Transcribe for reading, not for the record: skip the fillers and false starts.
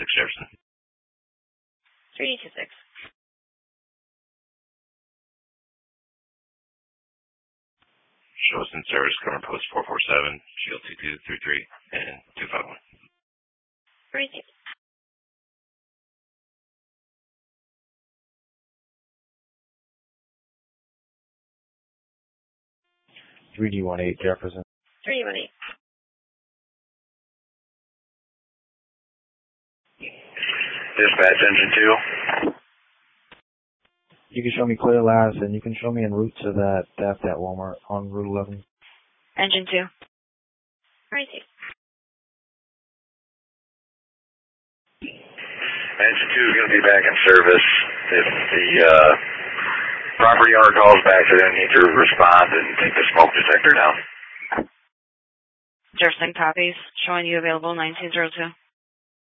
Jefferson. 326. Shows in service, current post 447, shield 2233, and 251. 32. 3D18 Jefferson. 318. Dispatch engine 2. You can show me clear last, and you can show me en route to that theft at Walmart on Route 11. Engine 2. 32. Engine 2 is going to be back in service. If the property owner calls back, they're going to need to respond and take the smoke detector down. Jefferson copies. Showing you available 1902.